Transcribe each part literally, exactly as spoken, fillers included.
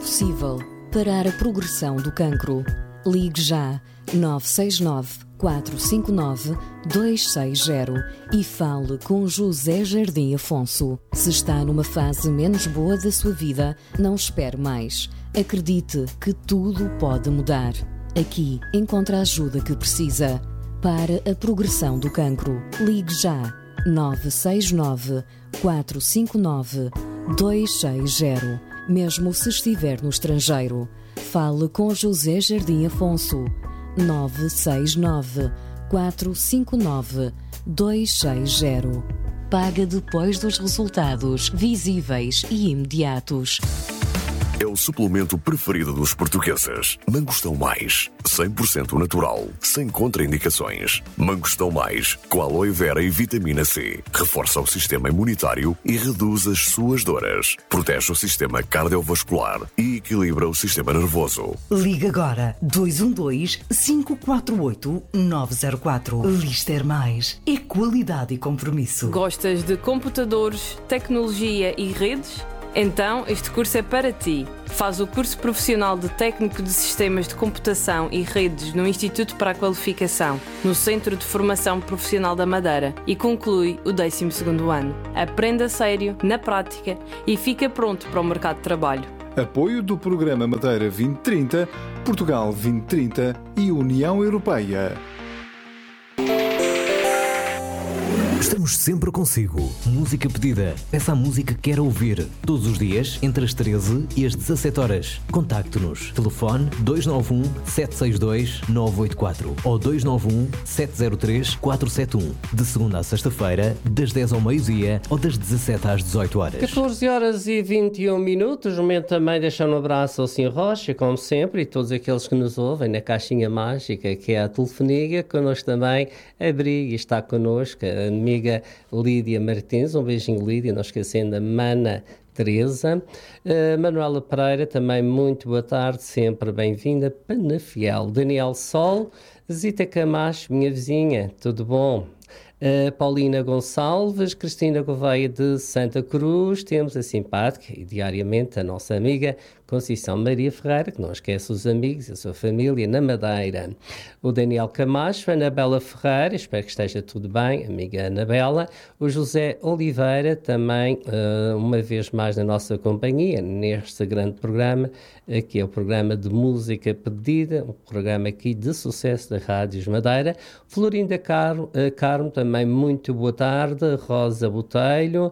possível parar a progressão do cancro. Ligue já nove seis nove, quatro cinco nove, dois seis zero e fale com José Jardim Afonso. Se está numa fase menos boa da sua vida, não espere mais. Acredite que tudo pode mudar. Aqui encontra a ajuda que precisa para a progressão do cancro. Ligue já nove seis nove, quatro cinco nove, dois seis zero. Mesmo se estiver no estrangeiro, fale com José Jardim Afonso. nove seis nove, quatro cinco nove, dois seis zero. Paga depois dos resultados visíveis e imediatos. É o suplemento preferido dos portugueses. Mangostão Mais, cem por cento natural, sem contraindicações. Mangostão Mais, com aloe vera e vitamina C. Reforça o sistema imunitário e reduz as suas dores. Protege o sistema cardiovascular e equilibra o sistema nervoso. Liga agora dois um dois, cinco quatro oito, nove zero quatro. Lister Mais é qualidade e compromisso. Gostas de computadores, tecnologia e redes? Então, este curso é para ti. Faz o curso profissional de Técnico de Sistemas de Computação e Redes no Instituto para a Qualificação, no Centro de Formação Profissional da Madeira, e conclui o décimo segundo ano. Aprenda a sério, na prática, e fica pronto para o mercado de trabalho. Apoio do Programa Madeira vinte trinta, Portugal vinte trinta e União Europeia. Estamos sempre consigo. Música pedida. Peça a música que quer ouvir. Todos os dias, entre as treze e as dezassete horas. Contacte-nos. Telefone dois nove um, sete seis dois, nove oito quatro ou dois nove um, sete zero três, quatro sete um. De segunda a sexta-feira, das dez ao meio-dia ou das dezassete às dezoito horas. catorze horas e vinte e um minutos. Momento também deixar um abraço ao senhor Rocha, como sempre, e todos aqueles que nos ouvem na caixinha mágica que é a telefonia. Connosco também a Briga está connosco, a amiga Lídia Martins, um beijinho Lídia, não esquecendo a Mana Teresa. uh, Manuela Pereira, também muito boa tarde, sempre bem-vinda. Panafiel, Daniel Sol, Zita Camacho, minha vizinha, tudo bom? Uh, Paulina Gonçalves, Cristina Gouveia de Santa Cruz, temos a simpática e diariamente a nossa amiga Conceição Maria Ferreira, que não esquece os amigos e a sua família na Madeira. O Daniel Camacho, a Anabela Ferreira, espero que esteja tudo bem, amiga Anabela. O José Oliveira, também uh, uma vez mais na nossa companhia, neste grande programa, uh, que é o programa de música pedida, um programa aqui de sucesso da Rádios Madeira. Florinda Carmo, uh, Carmo também muito boa tarde. Rosa Botelho,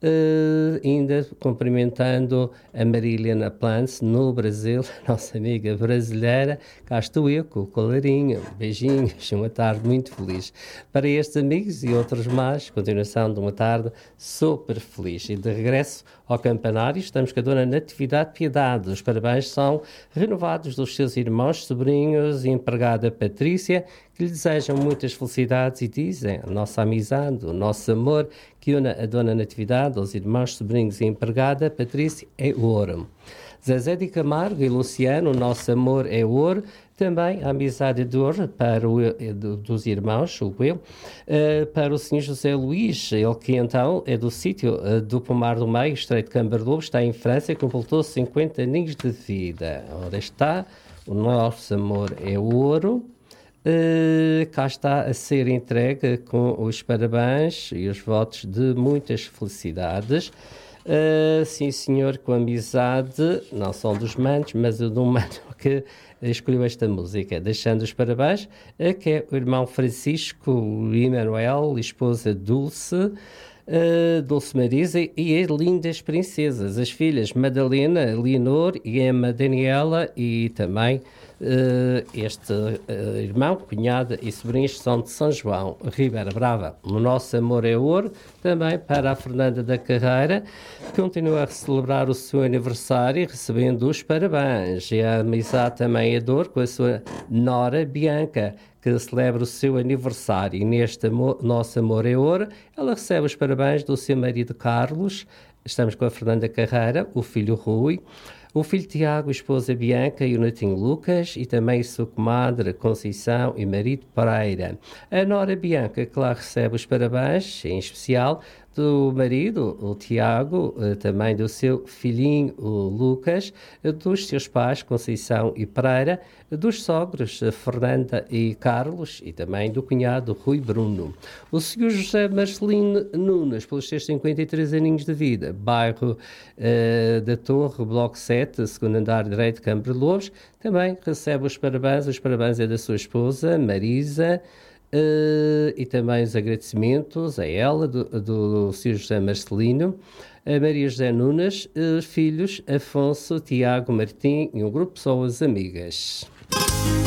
Uh, ainda cumprimentando a Marília Plants no Brasil, nossa amiga brasileira. Cá estou eu com o colarinho, beijinhos, uma tarde muito feliz para estes amigos e outros mais. Continuação de uma tarde super feliz. E de regresso ao campanário, estamos com a dona Natividade Piedade. Os parabéns são renovados dos seus irmãos, sobrinhos e empregada Patrícia, que lhe desejam muitas felicidades e dizem a nossa amizade, o nosso amor que une a dona Natividade, aos irmãos, sobrinhos e empregada Patrícia é ouro. Zezé de Camargo e Luciano, o nosso amor é ouro. Também a amizade de ouro para o, dos irmãos, julgo eu, uh, para o senhor José Luís, ele que então é do sítio uh, do Pomar do Meio, Estreito de Cambarlobo, está em França e completou cinquenta anos de vida. Ora está, o nosso amor é ouro. Uh, cá está a ser entregue com os parabéns e os votos de muitas felicidades. Uh, sim, senhor, com amizade, não são dos manos, mas o do mano que escolheu esta música, deixando os parabéns a que é o irmão Francisco, o Emanuel, esposa Dulce, uh, Dulce Marisa e as lindas princesas, as filhas Madalena, Leonor e Emma Daniela e também Uh, este uh, irmão, cunhada e sobrinhos são de São João, Ribeira Brava. O nosso amor é ouro, também para a Fernanda da Carreira, que continua a celebrar o seu aniversário, recebendo os parabéns. E a amizade também é dor com a sua nora Bianca, que celebra o seu aniversário. E neste amor, nosso amor é ouro, ela recebe os parabéns do seu marido Carlos. Estamos com a Fernanda Carreira, o filho Rui, o filho Tiago, a esposa Bianca e o netinho Lucas, e também sua comadre Conceição e marido Pereira. A nora Bianca, que lá recebe os parabéns, em especial, do marido, o Tiago, também do seu filhinho, o Lucas, dos seus pais, Conceição e Pereira, dos sogros, Fernanda e Carlos, e também do cunhado, Rui Bruno. O senhor José Marcelino Nunes, pelos seus cinquenta e três aninhos de vida, bairro uh, da Torre, Bloco sete, segundo andar direito, Câmara de Lobos, também recebe os parabéns, os parabéns é da sua esposa, Marisa, Uh, e também os agradecimentos a ela, do, do senhor José Marcelino, a Maria José Nunes, uh, filhos Afonso, Tiago, Martim e um grupo de pessoas amigas.